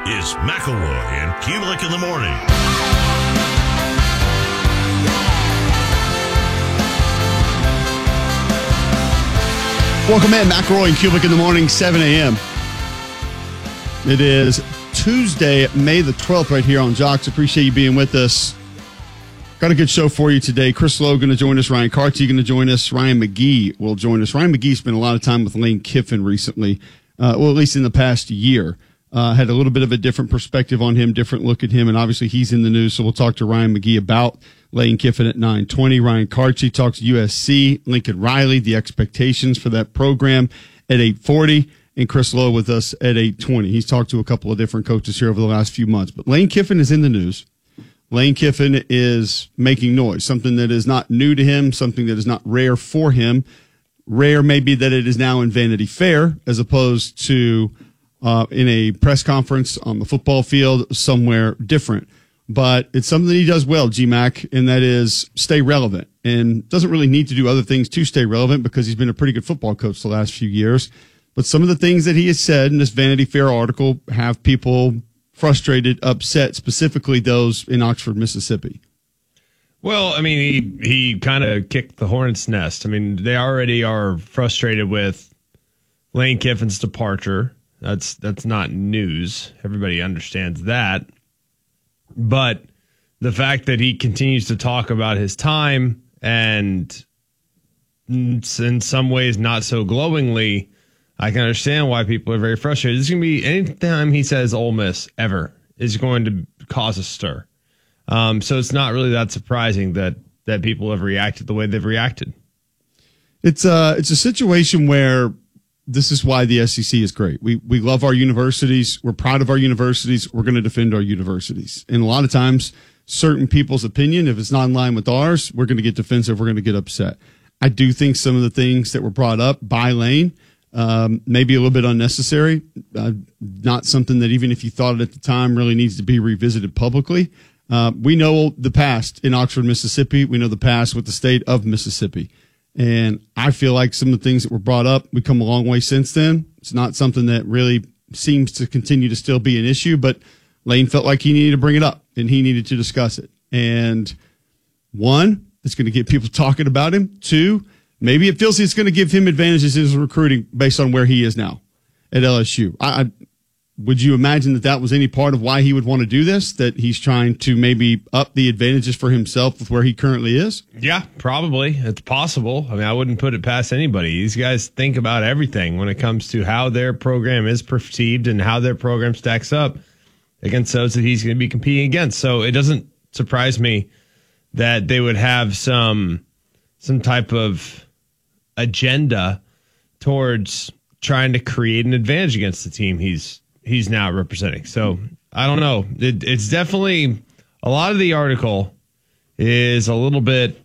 is McElroy and Kulik in the morning. Welcome in, McElroy and Kulik in the morning, 7 a.m. It is Tuesday, May the 12th, right here on Jocks. Appreciate you being with us. Got a good show for you today. Chris Lowe going to join us. Ryan Carty going to join us. Ryan McGee will join us. Ryan McGee spent a lot of time with Lane Kiffin recently, well, at least in the past year. Had a little bit of a different perspective on him, different look at him, and obviously he's in the news, so we'll talk to Ryan McGee about Lane Kiffin at 9:20. Ryan Carty talks USC, Lincoln Riley, the expectations for that program at 8:40, and Chris Lowe with us at 8:20. He's talked to a couple of different coaches here over the last few months, but Lane Kiffin is in the news. Lane Kiffin is making noise, something that is not new to him, something that is not rare for him. Rare may be that it is now in Vanity Fair as opposed to in a press conference on the football field somewhere different. But it's something that he does well, G-Mac, and that is stay relevant. And doesn't really need to do other things to stay relevant because he's been a pretty good football coach the last few years. But some of the things that he has said in this Vanity Fair article have people frustrated, upset, specifically those in Oxford, Mississippi. Well, I mean, he kind of kicked the hornet's nest. I mean, they already are frustrated with Lane Kiffin's departure. That's not news. Everybody understands that. But the fact that he continues to talk about his time and in some ways not so glowingly, I can understand why people are very frustrated. This is going to be anytime he says Ole Miss ever is going to cause a stir. So it's not really that surprising that people have reacted the way they've reacted. It's a situation where this is why the SEC is great. We love our universities. We're proud of our universities. We're going to defend our universities. And a lot of times, certain people's opinion, if it's not in line with ours, we're going to get defensive. We're going to get upset. I do think some of the things that were brought up by Lane may be a little bit unnecessary. Not something that even if you thought it at the time really needs to be revisited publicly. We know the past in Oxford, Mississippi. We know the past with the state of Mississippi. And I feel like some of the things that were brought up, we've come a long way since then. It's not something that really seems to continue to still be an issue, but Lane felt like he needed to bring it up and he needed to discuss it. And one, it's going to get people talking about him. Two, maybe it feels it's going to give him advantages in his recruiting based on where he is now at LSU. Would you imagine that was any part of why he would want to do this, that he's trying to maybe up the advantages for himself with where he currently is? Yeah, probably. It's possible. I mean, I wouldn't put it past anybody. These guys think about everything when it comes to how their program is perceived and how their program stacks up against those that he's going to be competing against. So it doesn't surprise me that they would have some type of agenda towards trying to create an advantage against the team he's now representing. So I don't know. It's definitely a lot of the article is a little bit.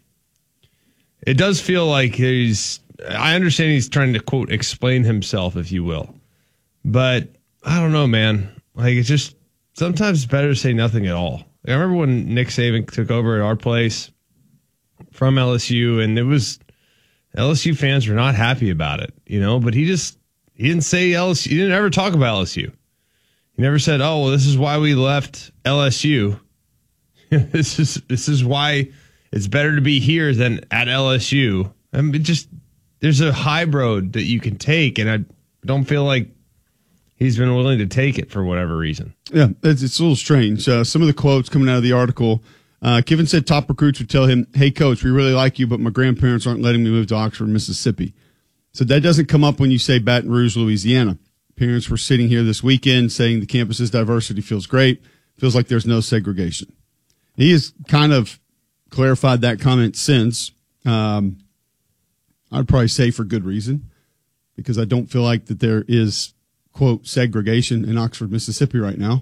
It does feel like I understand he's trying to quote explain himself, if you will, but I don't know, man. Like it's just sometimes it's better to say nothing at all. Like, I remember when Nick Saban took over at our place from LSU, and it was LSU fans were not happy about it, but he didn't say LSU. He didn't ever talk about LSU. He never said, "Oh, well, this is why we left LSU. this is why it's better to be here than at LSU." I mean, there's a high road that you can take, and I don't feel like he's been willing to take it for whatever reason. Yeah, it's a little strange. Some of the quotes coming out of the article. Kiffin said top recruits would tell him, "Hey, coach, we really like you, but my grandparents aren't letting me move to Oxford, Mississippi." So that doesn't come up when you say Baton Rouge, Louisiana. Parents were sitting here this weekend saying the campus's diversity feels great, feels like there's no segregation. He has kind of clarified that comment since. I'd probably say for good reason, because I don't feel like that there is, quote, segregation in Oxford, Mississippi right now.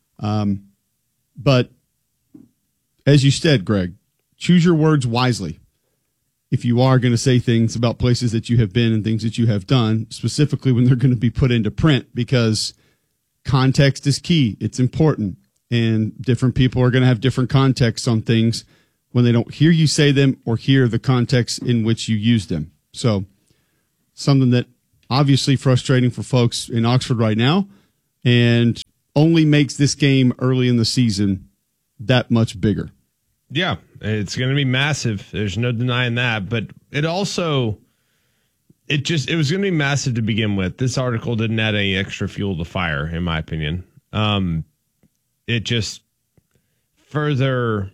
But as you said, Greg, choose your words wisely. If you are going to say things about places that you have been and things that you have done, specifically when they're going to be put into print, because context is key. It's important. And different people are going to have different contexts on things when they don't hear you say them or hear the context in which you use them. So something that obviously frustrating for folks in Oxford right now. And only makes this game early in the season that much bigger. Yeah, it's going to be massive. There's no denying that. But it also, it was going to be massive to begin with. This article didn't add any extra fuel to the fire, in my opinion. It just further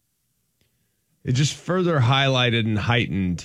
highlighted and heightened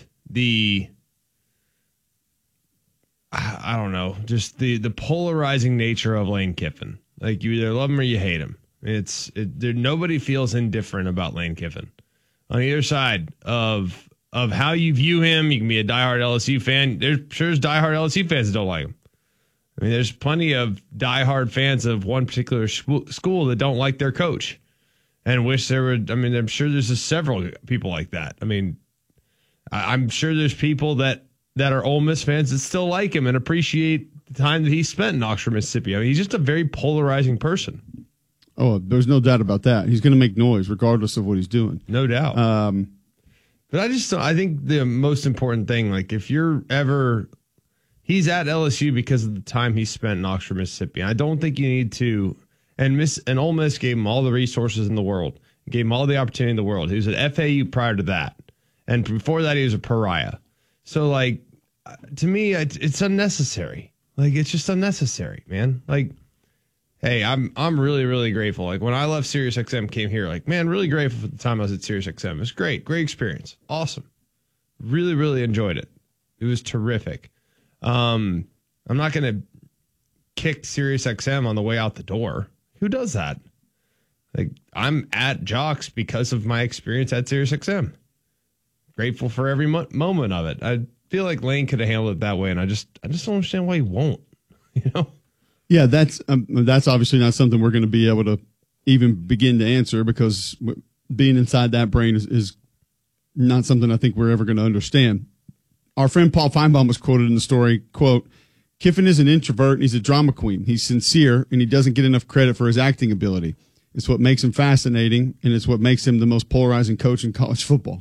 I don't know, just the polarizing nature of Lane Kiffin. Like, you either love him or you hate him. Nobody feels indifferent about Lane Kiffin. On either side of how you view him, you can be a diehard LSU fan. There's diehard LSU fans that don't like him. I mean, there's plenty of diehard fans of one particular school that don't like their coach and wish there were. I mean, I'm sure there's several people like that. I mean, I'm sure there's people that are Ole Miss fans that still like him and appreciate the time that he spent in Oxford, Mississippi. I mean, he's just a very polarizing person. Oh, there's no doubt about that. He's going to make noise regardless of what he's doing. No doubt. But I think the most important thing, like, if you're ever, he's at LSU because of the time he spent in Oxford, Mississippi. I don't think you need to, and Ole Miss gave him all the resources in the world, gave him all the opportunity in the world. He was at FAU prior to that. And before that, he was a pariah. So, like, to me, it's unnecessary. Like, it's just unnecessary, man. Like, hey, I'm really, really grateful. Like, when I left SiriusXM, came here, like, man, really grateful for the time I was at SiriusXM. It was great experience, awesome. Really, really enjoyed it. It was terrific. I'm not going to kick SiriusXM on the way out the door. Who does that? Like, I'm at Jocks because of my experience at SiriusXM. Grateful for every moment of it. I feel like Lane could have handled it that way, and I just don't understand why he won't. You know? Yeah, that's obviously not something we're going to be able to even begin to answer, because being inside that brain is not something I think we're ever going to understand. Our friend Paul Feinbaum was quoted in the story, quote, "Kiffin is an introvert and he's a drama queen. He's sincere and he doesn't get enough credit for his acting ability. It's what makes him fascinating, and it's what makes him the most polarizing coach in college football."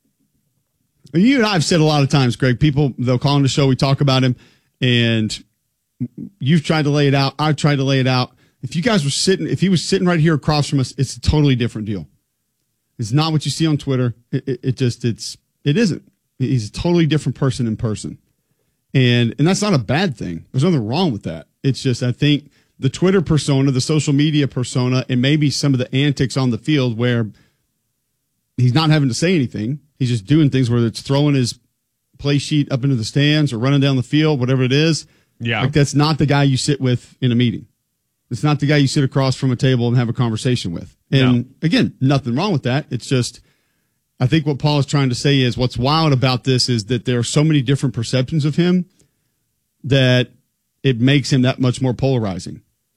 And you and I have said a lot of times, Greg, people, they'll call on the show, we talk about him, and you've tried to lay it out. I've tried to lay it out. If he was sitting right here across from us, it's a totally different deal. It's not what you see on Twitter. It isn't. He's a totally different person in person. And that's not a bad thing. There's nothing wrong with that. It's just, I think the Twitter persona, the social media persona, and maybe some of the antics on the field where he's not having to say anything. He's just doing things, whether it's throwing his play sheet up into the stands or running down the field, whatever it is. Yeah. Like, that's not the guy you sit with in a meeting. It's not the guy you sit across from a table and have a conversation with. And again, nothing wrong with that. It's just, I think what Paul is trying to say is, what's wild about this is that there are so many different perceptions of him that it makes him that much more polarizing.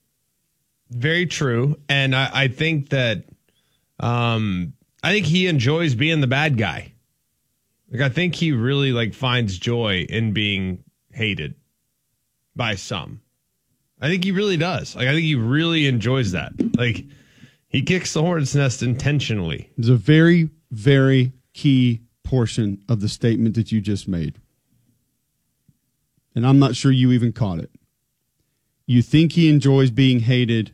Very true. And I think that, I think he enjoys being the bad guy. Like, I think he really, like, finds joy in being hated by some. I think he really does. Like, I think he really enjoys that. Like, he kicks the hornet's nest intentionally. There's a very, very key portion of the statement that you just made. And I'm not sure you even caught it. You think he enjoys being hated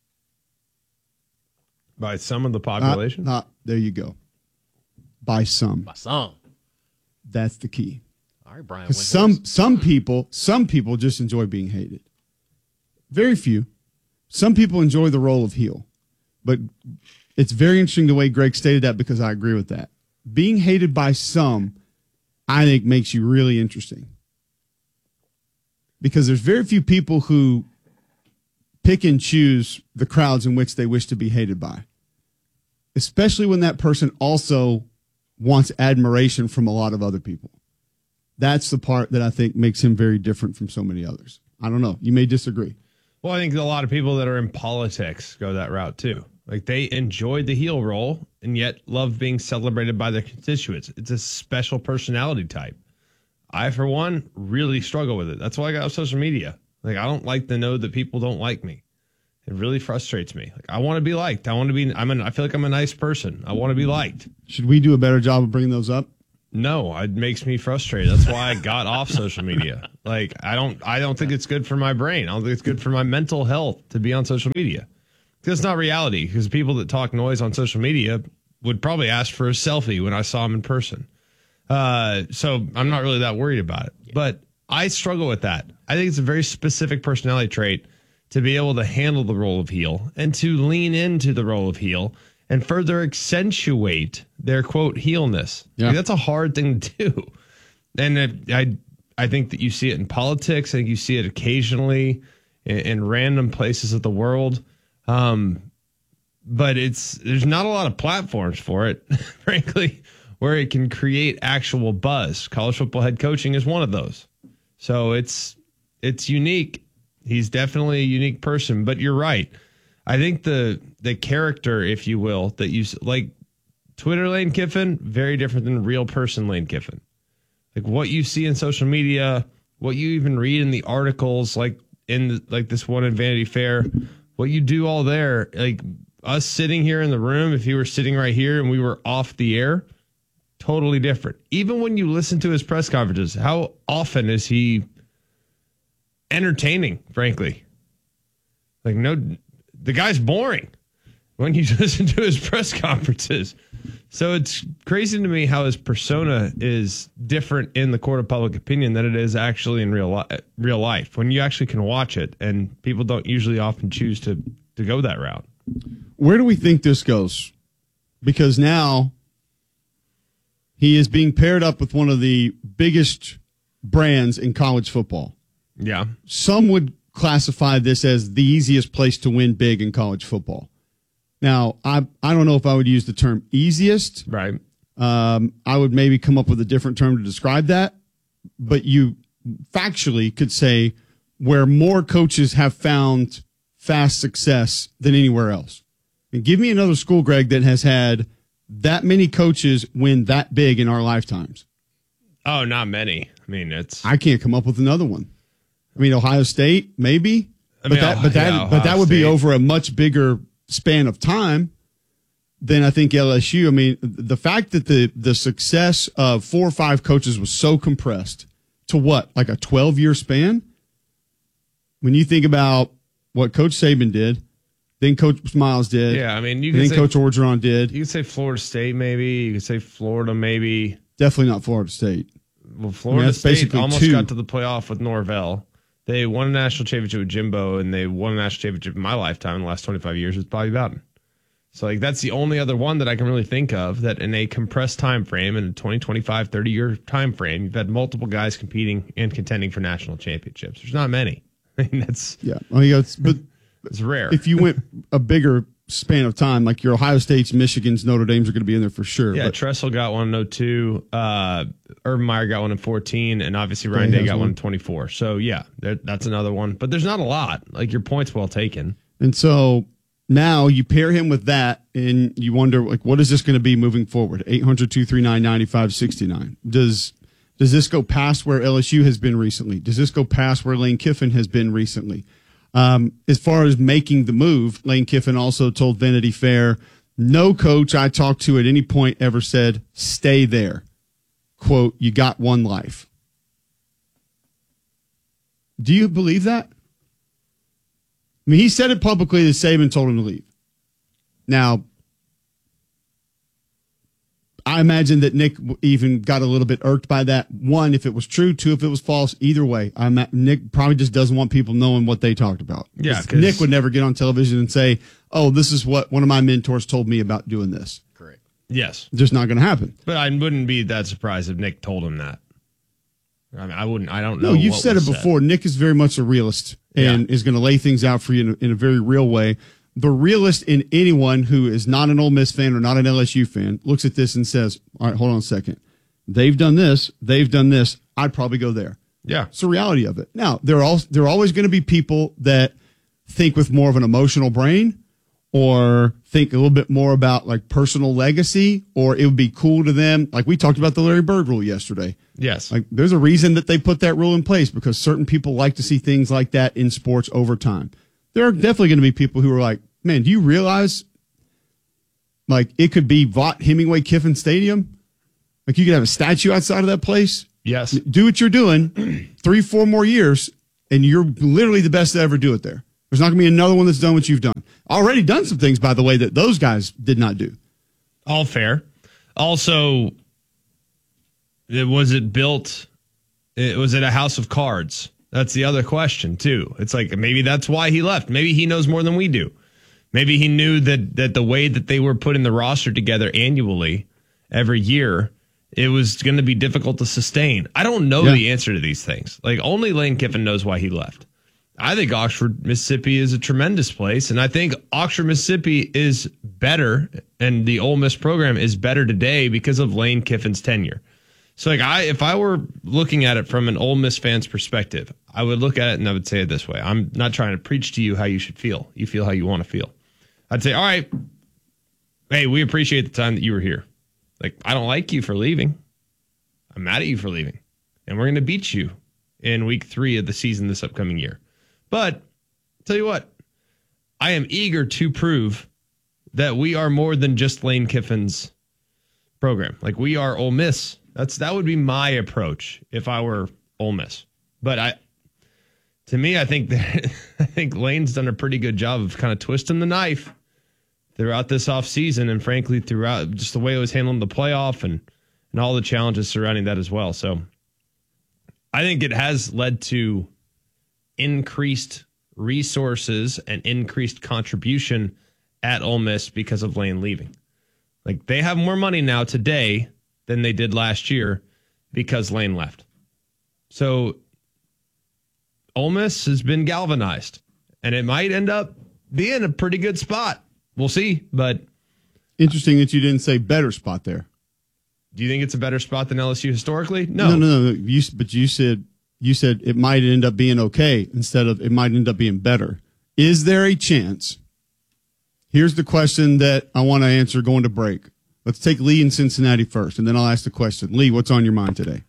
by some of the population? There you go. By some. By some. That's the key. All right, Brian. Some people just enjoy being hated. Very few. Some people enjoy the role of heel. But it's very interesting the way Greg stated that, because I agree with that. Being hated by some, I think, makes you really interesting. Because there's very few people who pick and choose the crowds in which they wish to be hated by. Especially when that person also wants admiration from a lot of other people. That's the part that I think makes him very different from so many others. I don't know. You may disagree. Well, I think a lot of people that are in politics go that route too. Like, they enjoy the heel role and yet love being celebrated by their constituents. It's a special personality type. I, for one, really struggle with it. That's why I got off social media. Like, I don't like to know that people don't like me. It really frustrates me. Like, I want to be liked. I feel like I'm a nice person. I want to be liked. Should we do a better job of bringing those up? No, it makes me frustrated. That's why I got off social media. Like, I don't think it's good for my brain. I don't think it's good for my mental health to be on social media. Because it's not reality. Because people that talk noise on social media would probably ask for a selfie when I saw them in person. So I'm not really that worried about it. But I struggle with that. I think it's a very specific personality trait to be able to handle the role of heel and to lean into the role of heel and further accentuate their, quote, heelness. Yeah. Like, that's a hard thing to do. And I think that you see it in politics. I think you see it occasionally in random places of the world. But there's not a lot of platforms for it, frankly, where it can create actual buzz. College football head coaching is one of those. So it's unique. He's definitely a unique person, but you're right. I think the character, if you will, that you like Twitter Lane Kiffin, very different than real person Lane Kiffin. Like what you see in social media, what you even read in the articles, like this one in Vanity Fair, what you do all there, like us sitting here in the room, if you were sitting right here and we were off the air, totally different. Even when you listen to his press conferences, how often is he entertaining, frankly? Like, no, the guy's boring when you listen to his press conferences. So it's crazy to me how his persona is different in the court of public opinion than it is actually in real life, when you actually can watch it, and people don't usually often choose to go that route. Where do we think this goes? Because now he is being paired up with one of the biggest brands in college football. Yeah. Some would classify this as the easiest place to win big in college football. Now, I don't know if I would use the term easiest. Right. I would maybe come up with a different term to describe that. But you factually could say where more coaches have found fast success than anywhere else. And give me another school, Greg, that has had that many coaches win that big in our lifetimes. Oh, not many. I mean, I can't come up with another one. I mean, Ohio State, maybe. But that would be over a much bigger span of time than I think LSU. I mean, the fact that the success of 4 or 5 coaches was so compressed to what, like a 12-year span? When you think about what Coach Saban did, then Coach Miles did. Yeah, I mean, then Coach Orgeron did. You could say Florida State, maybe. You could say Florida, maybe. Definitely not Florida State. Well, Florida State almost got to the playoff with Norvell. They won a national championship with Jimbo, and they won a national championship in my lifetime in the last 25 years with Bobby Bowden. So, like, that's the only other one that I can really think of that in a compressed time frame, in a 20, 25, 30-year time frame, you've had multiple guys competing and contending for national championships. There's not many. I mean, that's but it's rare. If you went a bigger span of time, like your Ohio States, Michigans, Notre Dames are going to be in there for sure. Yeah, but Tressel got one in 2002. Urban Meyer got one in 2014, and obviously Ryan Day got one in 2024. So, yeah, that's another one. But there's not a lot. Like, your point's well taken. And so now you pair him with that, and you wonder, like, what is this going to be moving forward? 800-239-9569. Does this go past where LSU has been recently? Does this go past where Lane Kiffin has been recently? As far as making the move, Lane Kiffin also told Vanity Fair, no coach I talked to at any point ever said, stay there. Quote, you got one life. Do you believe that? I mean, he said it publicly that Saban told him to leave. Now, I imagine that Nick even got a little bit irked by that. One, if it was true. Two, if it was false. Either way, Nick probably just doesn't want people knowing what they talked about. Yeah, Nick would never get on television and say, oh, this is what one of my mentors told me about doing this. Correct. Yes. Just not going to happen. But I wouldn't be that surprised if Nick told him that. I mean, I don't know. No, you've said it before. Nick is very much a realist and is going to lay things out for you in a very real way. The realist in anyone who is not an Ole Miss fan or not an LSU fan looks at this and says, all right, hold on a second. They've done this. They've done this. I'd probably go there. Yeah. It's the reality of it. Now, there are always going to be people that think with more of an emotional brain or think a little bit more about like personal legacy, or it would be cool to them. Like we talked about the Larry Bird rule yesterday. Yes. Like there's a reason that they put that rule in place, because certain people like to see things like that in sports over time. There are definitely going to be people who are like, man, do you realize like it could be Vaught Hemingway Kiffin Stadium? Like you could have a statue outside of that place. Yes. Do what you're doing 3-4 more years, and you're literally the best to ever do it there. There's not going to be another one that's done what you've done. Already done some things, by the way, that those guys did not do. All fair. Also, was it built? Was it a house of cards? That's the other question, too. It's like maybe that's why he left. Maybe he knows more than we do. Maybe he knew that the way that they were putting the roster together annually every year, it was going to be difficult to sustain. I don't know the answer to these things. Like, only Lane Kiffin knows why he left. I think Oxford, Mississippi is a tremendous place, and I think Oxford, Mississippi is better, and the Ole Miss program is better today because of Lane Kiffin's tenure. So, like, if I were looking at it from an Ole Miss fan's perspective, I would look at it and I would say it this way. I'm not trying to preach to you how you should feel. You feel how you want to feel. I'd say, all right, hey, we appreciate the time that you were here. Like, I don't like you for leaving. I'm mad at you for leaving. And we're going to beat you in week 3 of the season this upcoming year. But I'll tell you what, I am eager to prove that we are more than just Lane Kiffin's program. Like, we are Ole Miss. That would be my approach if I were Ole Miss. But I think Lane's done a pretty good job of kind of twisting the knife throughout this offseason, and frankly throughout just the way it was handling the playoff and all the challenges surrounding that as well. So I think it has led to increased resources and increased contribution at Ole Miss because of Lane leaving. Like, they have more money now today than they did last year because Lane left. So Ole Miss has been galvanized, and it might end up being a pretty good spot. We'll see, but interesting that you didn't say better spot there. Do you think it's a better spot than LSU historically? No. But you said it might end up being okay instead of it might end up being better. Is there a chance? Here's the question that I want to answer going to break. Let's take Lee in Cincinnati first, and then I'll ask the question. Lee, what's on your mind today?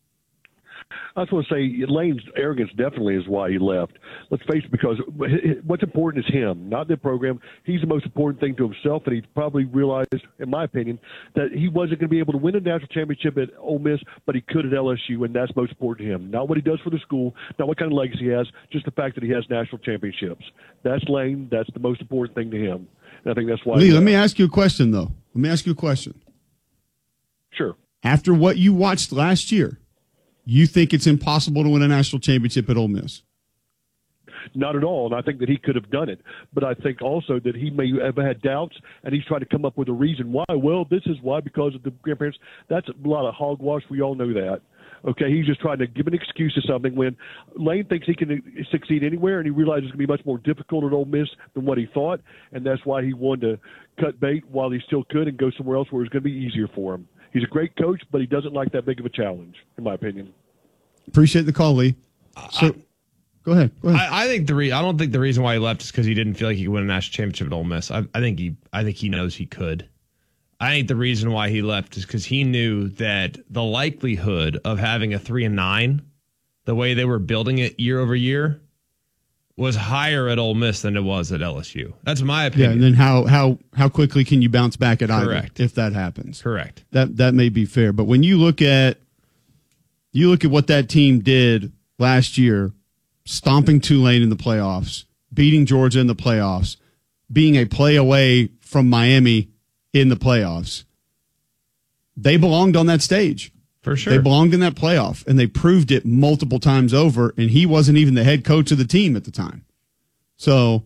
I just want to say Lane's arrogance definitely is why he left. Let's face it, because what's important is him, not the program. He's the most important thing to himself, and he probably realized, in my opinion, that he wasn't going to be able to win a national championship at Ole Miss, but he could at LSU, and that's most important to him. Not what he does for the school, not what kind of legacy he has, just the fact that he has national championships. That's Lane. That's the most important thing to him. And I think that's why. Lee, let me ask you a question, though. Let me ask you a question. Sure. After what you watched last year, you think it's impossible to win a national championship at Ole Miss? Not at all, and I think that he could have done it. But I think also that he may have had doubts, and he's trying to come up with a reason why. Well, this is why, because of the grandparents. That's a lot of hogwash. We all know that. Okay, he's just trying to give an excuse to something when Lane thinks he can succeed anywhere, and he realizes it's going to be much more difficult at Ole Miss than what he thought, and that's why he wanted to cut bait while he still could and go somewhere else where it's going to be easier for him. He's a great coach, but he doesn't like that big of a challenge, in my opinion. Appreciate the call, Lee. So, go ahead. I think I don't think the reason why he left is because he didn't feel like he could win a national championship at Ole Miss. I think he knows he could. I think the reason why he left is because he knew that the likelihood of having a 3-9, the way they were building it year over year, was higher at Ole Miss than it was at LSU. That's my opinion. Yeah, and then how quickly can you bounce back at either if that happens? Correct. That may be fair, but when you look at what that team did last year, stomping Tulane in the playoffs, beating Georgia in the playoffs, being a play away from Miami in the playoffs, they belonged on that stage. For sure. They belonged in that playoff, and they proved it multiple times over, and he wasn't even the head coach of the team at the time. So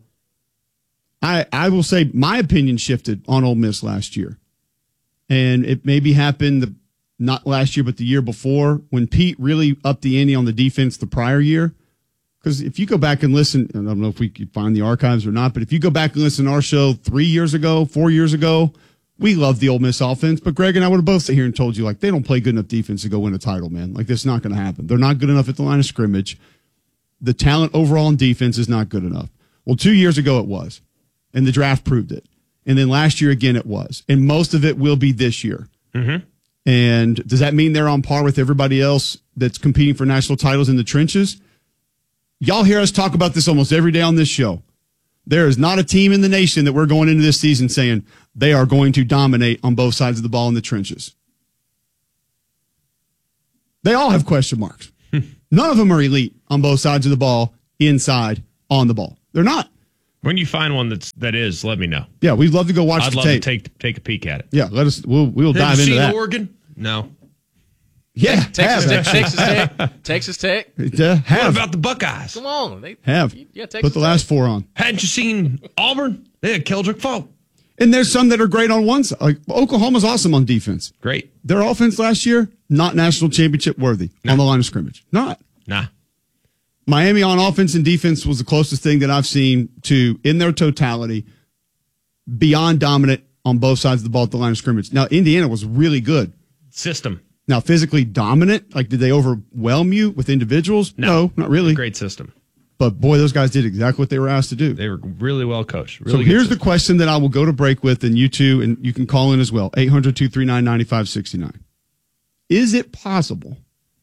I will say my opinion shifted on Ole Miss last year. And it maybe happened not last year, but the year before, when Pete really upped the ante on the defense the prior year. Because if you go back and listen, I don't know if we could find the archives or not, but if you go back and listen to our show 4 years ago, we loved the Ole Miss offense. But Greg and I would have both sat here and told you, like, they don't play good enough defense to go win a title, man. Like, that's not going to happen. They're not good enough at the line of scrimmage. The talent overall in defense is not good enough. Well, 2 years ago it was, and the draft proved it. And then last year again it was. And most of it will be this year. Mm-hmm. And does that mean they're on par with everybody else that's competing for national titles in the trenches? Y'all hear us talk about this almost every day on this show. There is not a team in the nation that we're going into this season saying they are going to dominate on both sides of the ball in the trenches. They all have question marks. None of them are elite on both sides of the ball, inside, on the ball. They're not. When you find one that is, let me know. Yeah, we'd love to go watch I'd the love tape. to take a peek at it. Yeah, let us. We'll dive into that. Oregon? No. Yeah, Texas Tech. Have. What about the Buckeyes? Come on, Texas Put the last 4 on. Hadn't you seen Auburn? They had Keldrick Faulk. And there's some that are great on one side. Like Oklahoma's awesome on defense. Great. Their offense last year, not national championship worthy on the line of scrimmage. Not. Nah. Miami on offense and defense was the closest thing that I've seen to, in their totality, beyond dominant on both sides of the ball at the line of scrimmage. Now, Indiana was really good. System. Now, physically dominant, like did they overwhelm you with individuals? No, not really. Great system. But boy, those guys did exactly what they were asked to do. They were really well coached. So here's the question that I will go to break with, and you too, and you can call in as well, 800-239-9569. Is it possible,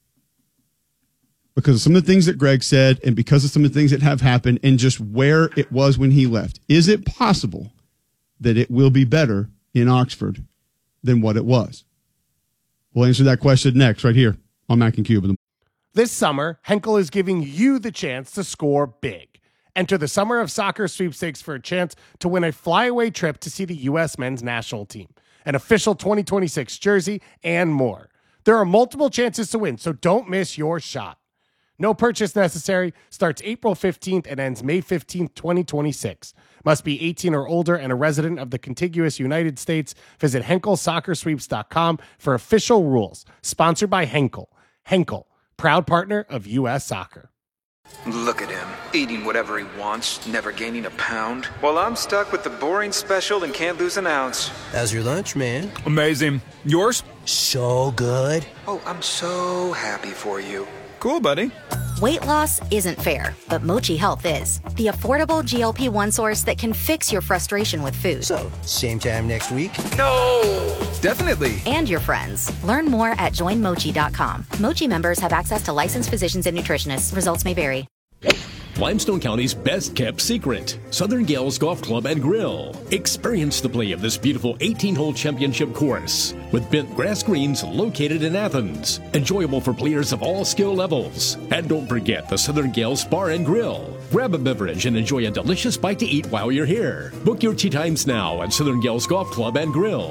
because of some of the things that Greg said and because of some of the things that have happened and just where it was when he left, is it possible that it will be better in Oxford than what it was? We'll answer that question next right here on Mac and Cube. This summer, Henkel is giving you the chance to score big. Enter the Summer of Soccer sweepstakes for a chance to win a flyaway trip to see the U.S. men's national team, an official 2026 jersey, and more. There are multiple chances to win, so don't miss your shot. No purchase necessary. Starts April 15th and ends May 15th, 2026. Must be 18 or older and a resident of the contiguous United States. Visit HenkelSoccerSweeps.com for official rules. Sponsored by Henkel. Henkel, proud partner of U.S. Soccer. Look at him, eating whatever he wants, never gaining a pound. While I'm stuck with the boring special and can't lose an ounce. How's your lunch, man? Amazing. Yours? So good. Oh, I'm so happy for you. Cool, buddy. Weight loss isn't fair, but Mochi Health is. The affordable GLP-1 source that can fix your frustration with food. So, same time next week? No! Definitely. And your friends. Learn more at joinmochi.com. Mochi members have access to licensed physicians and nutritionists. Results may vary. Limestone County's best-kept secret, Southern Gales Golf Club and Grill. Experience the play of this beautiful 18-hole championship course with bent grass greens located in Athens. Enjoyable for players of all skill levels. And don't forget the Southern Gales Bar and Grill. Grab a beverage and enjoy a delicious bite to eat while you're here. Book your tee times now at Southern Gales Golf Club and Grill.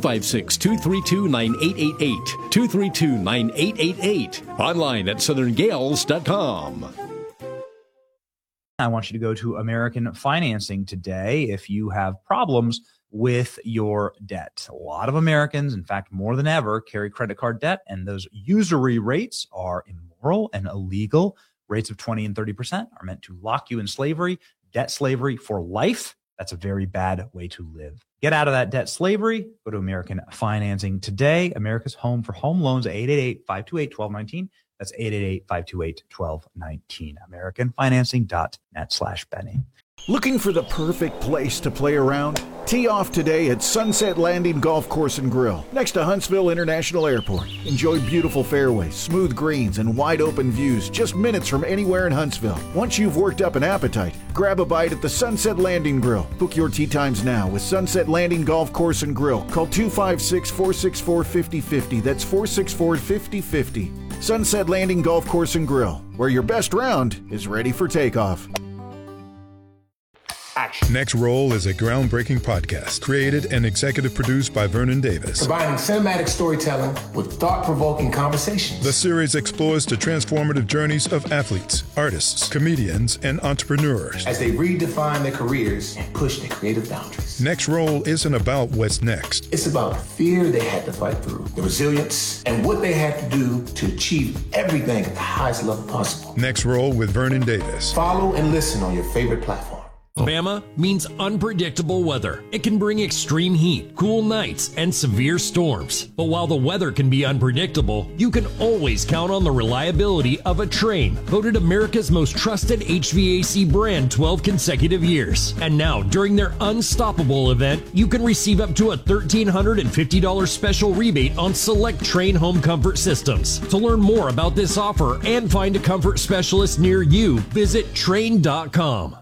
256-232-9888. 232-9888. Online at southerngales.com. I want you to go to American Financing today if you have problems with your debt. A lot of Americans, in fact, more than ever, carry credit card debt, and those usury rates are immoral and illegal. Rates of 20 and 30% are meant to lock you in slavery, debt slavery for life. That's a very bad way to live. Get out of that debt slavery. Go to American Financing today. America's home for home loans, 888-528-1219. That's 888-528-1219. AmericanFinancing.net/Benny. Looking for the perfect place to play around? Tee off today at Sunset Landing Golf Course and Grill, next to Huntsville International Airport. Enjoy beautiful fairways, smooth greens, and wide open views just minutes from anywhere in Huntsville. Once you've worked up an appetite, grab a bite at the Sunset Landing Grill. Book your tee times now with Sunset Landing Golf Course and Grill. Call 256-464-5050. That's 464-5050. Sunset Landing Golf Course and Grill, where your best round is ready for takeoff. Next Roll is a groundbreaking podcast created and executive produced by Vernon Davis. Combining cinematic storytelling with thought-provoking conversations. The series explores the transformative journeys of athletes, artists, comedians, and entrepreneurs as they redefine their careers and push their creative boundaries. Next Roll isn't about what's next. It's about the fear they had to fight through, the resilience, and what they had to do to achieve everything at the highest level possible. Next Roll with Vernon Davis. Follow and listen on your favorite platform. Bama means unpredictable weather. It can bring extreme heat, cool nights, and severe storms. But while the weather can be unpredictable, you can always count on the reliability of a Trane, voted America's most trusted HVAC brand 12 consecutive years. And now, during their Unstoppable event, you can receive up to a $1,350 special rebate on select Trane home comfort systems. To learn more about this offer and find a comfort specialist near you, visit Trane.com.